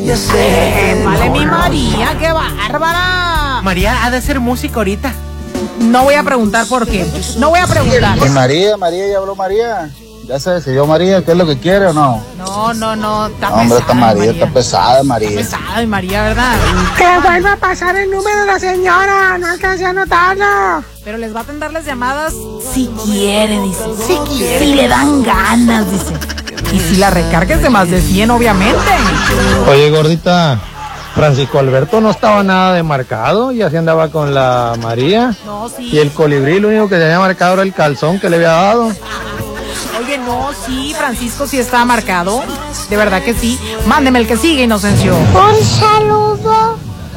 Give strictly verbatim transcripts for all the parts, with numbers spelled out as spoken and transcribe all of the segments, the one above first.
Ya sé. Vale, mi María, qué bárbara. María ha de ser música ahorita. No voy a preguntar por qué. No voy a preguntar. Y María, María, ya habló María. ¿Ya se decidió María qué es lo que quiere o no? No, no, no. Está No, hombre, pesada, esta María, está pesada, María. Está pesada, mi María, ¿verdad? Que vuelva a pasar el número de la señora, no alcancé a anotarlo. Pero les va a atender las llamadas si quiere, dice. Si quiere. Si le dan ganas, dice. Y si la recargues de más de cien, obviamente. Oye, gordita, Francisco Alberto no estaba nada de marcado y así andaba con la María. No, sí. Y el colibrí, lo único que se había marcado era el calzón que le había dado. Oye, no, sí, Francisco sí está marcado. De verdad que sí. Mándeme el que sigue, Inocencio. Un saludo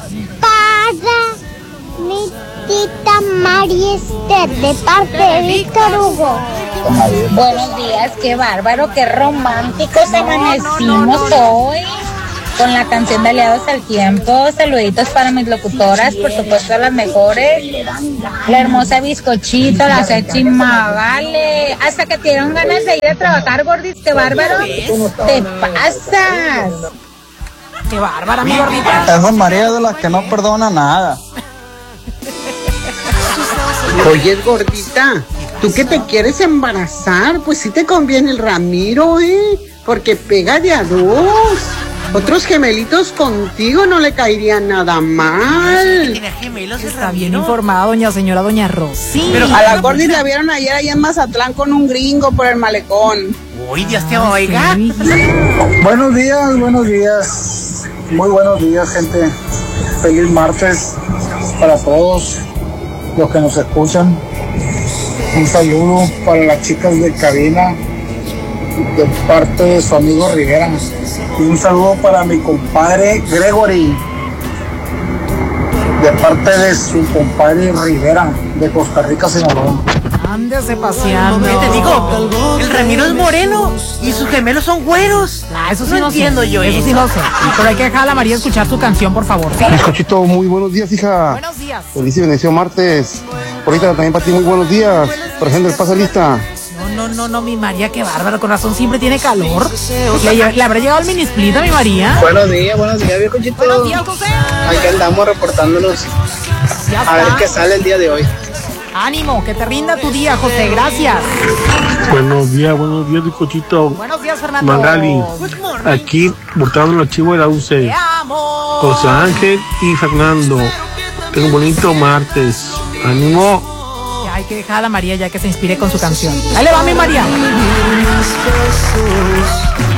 para mi tita María Esther, de parte de Víctor Hugo. Buenos días, qué bárbaro, qué románticos amanecimos hoy. Con la canción de Aliados al Tiempo. Saluditos para mis locutoras, por supuesto las mejores. La hermosa Bizcochito, la Sechi Magali. Hasta que te dieron ganas de ir a trabajar, gordis, qué bárbaro. Te pasas. Qué bárbara, mi gordita. Esa María es de las que no perdona nada. Oye, gordita, ¿tú que te quieres embarazar? Pues sí te conviene el Ramiro, ¿eh? Porque pega de a dos. Otros gemelitos contigo no le caerían nada mal. ¿Tiene gemelos el Está bien Ramiro? informada, doña señora, doña Rosy. Pero A la Gordy la vieron ayer allá en Mazatlán con un gringo por el malecón. Uy, Dios te oiga. Buenos días, buenos días. Muy buenos días, gente. Feliz martes para todos los que nos escuchan. Un saludo para las chicas de cabina de parte de su amigo Rivera. Y un saludo para mi compadre Gregory de parte de su compadre Rivera de Costa Rica, Sinaloa. Ándese paseando. ¿Qué te digo? El Ramiro es moreno y sus gemelos son güeros. Ah, eso sí no no entiendo sé. yo Eso eso. sí no sé. Pero hay que dejar a la María escuchar su canción, por favor. ¿Sí? Bizcochito, muy buenos días, hija. Buenos días. Feliz y bendecido martes. Ahorita también para ti, muy buenos días. Por ejemplo, el pasa lista. No, no, no, no, mi María, qué bárbaro. Con razón siempre tiene calor. ¿Le, le habrá llegado el mini split a mi María? Buenos días, buenos días, Bizcochito. Buenos días, José. Aquí andamos reportándonos Ya a ver está. qué sale el día de hoy. Ánimo, que te rinda tu día, José. Gracias. Buenos días, buenos días, Bizcochito. Buenos días, Fernando. Magali, Good morning. aquí portando el archivo de la U C. Te amo. José Ángel y Fernando. Tengo un bonito martes. Ánimo. Ya hay que dejar a la María ya que se inspire con su canción. Ahí le va mi María.